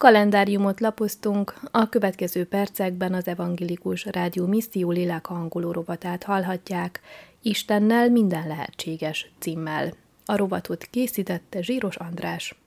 Kalendáriumot lapoztunk, a következő percekben az Evangélikus Rádió Misszió lélek-hangoló rovatát hallhatják, Istennel minden lehetséges címmel. A rovatot készítette Zsíros András.